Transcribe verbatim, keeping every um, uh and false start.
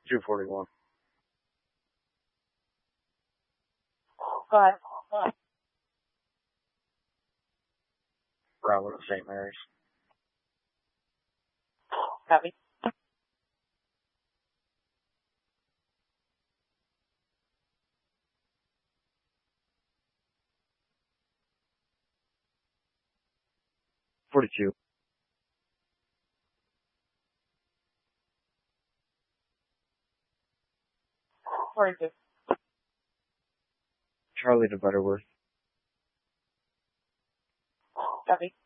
two forty-one. Go ahead. Go ahead. Bravo to Saint Mary's. Copy. forty-two. forty-two. Charlie to Butterworth. Copy.